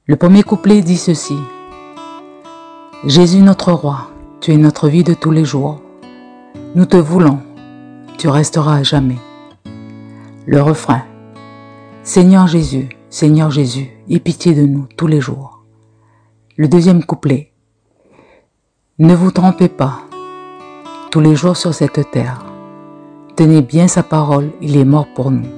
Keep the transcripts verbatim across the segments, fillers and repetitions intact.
Le premier couplet dit ceci. Jésus notre roi, tu es notre vie de tous les jours. Nous te voulons, tu resteras à jamais. Le refrain. Seigneur Jésus, Seigneur Jésus, aie pitié de nous tous les jours. Le deuxième couplet. Ne vous trompez pas, tous les jours sur cette terre. Tenez bien sa parole, il est mort pour nous.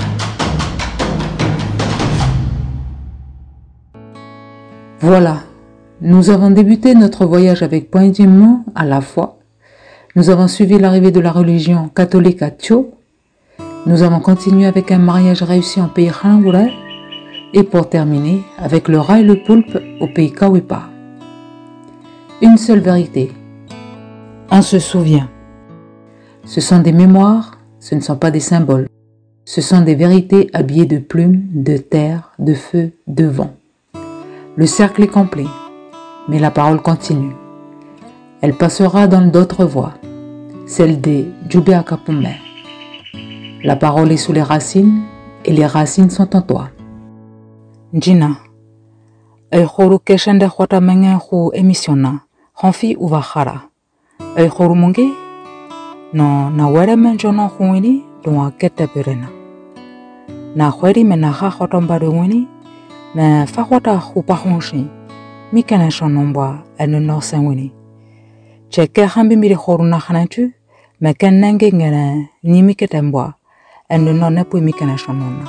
Voilà, nous avons débuté notre voyage avec Pointimmo à la foi. Nous avons suivi l'arrivée de la religion catholique à Thio. Nous avons continué avec un mariage réussi en pays Hangure. Et pour terminer, avec le rat et le poulpe au pays Kawipa. Une seule vérité. On se souvient. Ce sont des mémoires, ce ne sont pas des symboles. Ce sont des vérités habillées de plumes, de terre, de feu, de vent. Le cercle est complet, mais la parole continue. Elle passera dans d'autres voies, celle des Djubéakapume. La parole est sous les racines, et les racines sont en toi. Njina, ay khoro keshende khwata mengen khu emisiona, khonfi uvahara. Ay khoro mungi, no na were menjono khwini, donwa kete berena. Na khweri menaha khotombare wini, me fakhwata khupa khonshi, mi kene shonomba ene no senwini. Cheke hambi miri khoro na khanantu, me ken nenge ngene nimi ketembwa, ene no nepui mi kene shonona.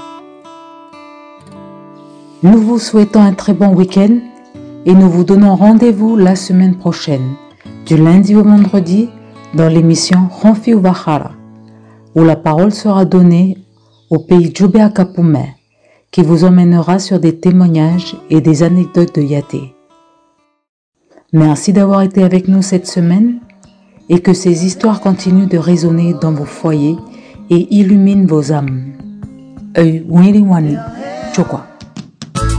Nous vous souhaitons un très bon week-end et nous vous donnons rendez-vous la semaine prochaine, du lundi au vendredi, dans l'émission Khonfi Uvahara, où la parole sera donnée au pays Djubéakapume, qui vous emmènera sur des témoignages et des anecdotes de Yaté. Merci d'avoir été avec nous cette semaine et que ces histoires continuent de résonner dans vos foyers et illuminent vos âmes. Œil Wiriwani, Chokwa.